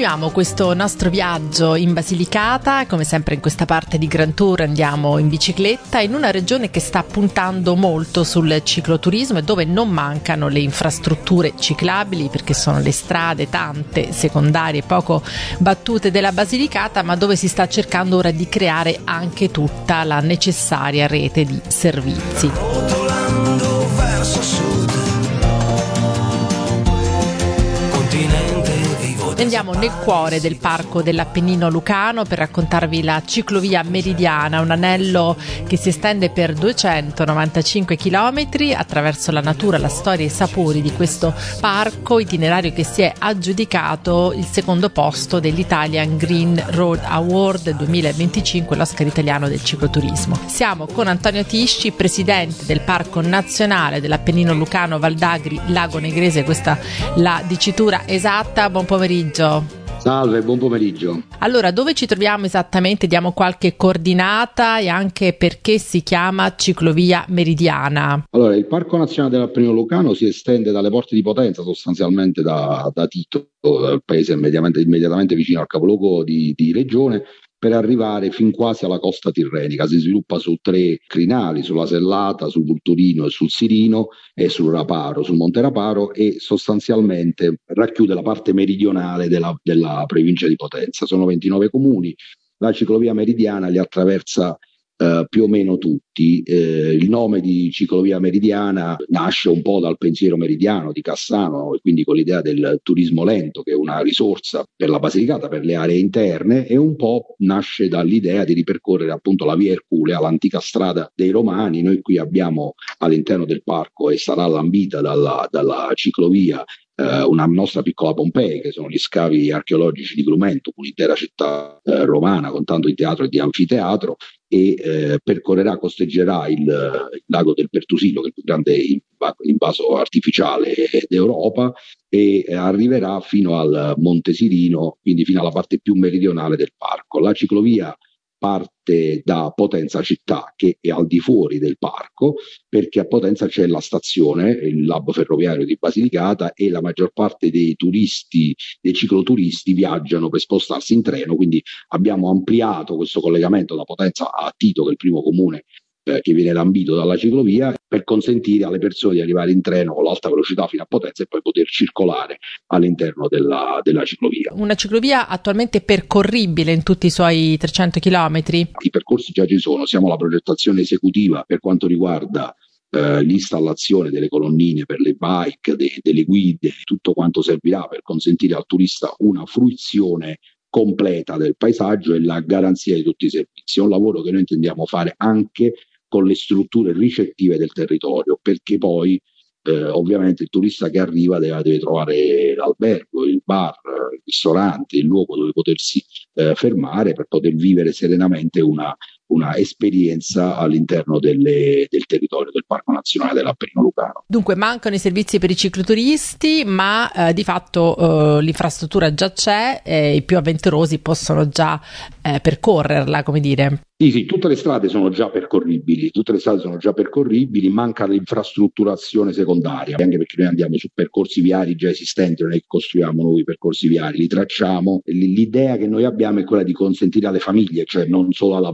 Continuiamo questo nostro viaggio in Basilicata, come sempre in questa parte di Grand Tour andiamo in bicicletta in una regione che sta puntando molto sul cicloturismo e dove non mancano le infrastrutture ciclabili, perché sono le strade tante, secondarie, poco battute della Basilicata, ma dove si sta cercando ora di creare anche tutta la necessaria rete di servizi. Rotolando verso sud, Andiamo nel cuore del parco dell'Appennino Lucano per raccontarvi la ciclovia Meridiana, un anello che si estende per 295 chilometri attraverso la natura, la storia e i sapori di questo parco, itinerario che si è aggiudicato il secondo posto dell'Italian Green Road Award 2025, l'Oscar italiano del cicloturismo. Siamo con Antonio Tisci, presidente del Parco Nazionale dell'Appennino Lucano Val d'Agri Lago Negrese, questa la dicitura esatta. Buon pomeriggio. Salve, buon pomeriggio. Allora, dove ci troviamo esattamente? Diamo qualche coordinata e anche perché si chiama ciclovia Meridiana. Allora, il Parco Nazionale dell'Appennino Lucano si estende dalle Porte di Potenza, sostanzialmente da Tito, il paese immediatamente vicino al capoluogo di regione, per arrivare fin quasi alla costa tirrenica. Si sviluppa su 3 crinali, sulla Sellata, sul Vulturino e sul Sirino, e sul Raparo, sul Monte Raparo, e sostanzialmente racchiude la parte meridionale della provincia di Potenza. Sono 29 comuni, la ciclovia Meridiana li attraversa più o meno tutti. Il nome di ciclovia Meridiana nasce un po' dal pensiero meridiano di Cassano, e quindi con l'idea del turismo lento, che è una risorsa per la Basilicata, per le aree interne, e un po' nasce dall'idea di ripercorrere appunto la via Erculea, l'antica strada dei Romani. Noi qui abbiamo all'interno del parco, e sarà lambita dalla ciclovia, una nostra piccola Pompei, che sono gli scavi archeologici di Grumento, un'intera città romana con tanto di teatro e di anfiteatro, e costeggerà il lago del Pertusillo, che è il più grande invaso artificiale d'Europa, e arriverà fino al Monte Sirino, quindi fino alla parte più meridionale del parco. La ciclovia parte da Potenza città, che è al di fuori del parco, perché a Potenza c'è la stazione, il lab ferroviario di Basilicata, e la maggior parte dei cicloturisti viaggiano per spostarsi in treno, quindi abbiamo ampliato questo collegamento da Potenza a Tito, che è il primo comune che viene lambito dalla ciclovia, per consentire alle persone di arrivare in treno con l'alta velocità fino a Potenza e poi poter circolare all'interno della ciclovia. Una ciclovia attualmente percorribile in tutti i suoi 300 chilometri? I percorsi già ci sono, siamo alla progettazione esecutiva per quanto riguarda l'installazione delle colonnine per le bike, delle guide, tutto quanto servirà per consentire al turista una fruizione completa del paesaggio e la garanzia di tutti i servizi. È un lavoro che noi intendiamo fare anche con le strutture ricettive del territorio, perché poi ovviamente il turista che arriva deve trovare l'albergo, il bar, il ristorante, il luogo dove potersi fermare per poter vivere serenamente una esperienza all'interno del territorio del Parco Nazionale dell'Appennino Lucano. Dunque mancano i servizi per i cicloturisti, ma di fatto l'infrastruttura già c'è, e i più avventurosi possono già percorrerla, come dire. Sì, tutte le strade sono già percorribili, manca l'infrastrutturazione secondaria, anche perché noi andiamo su percorsi viari già esistenti, non è che costruiamo nuovi percorsi viari, li tracciamo. L'idea che noi abbiamo è quella di consentire alle famiglie, cioè non solo alla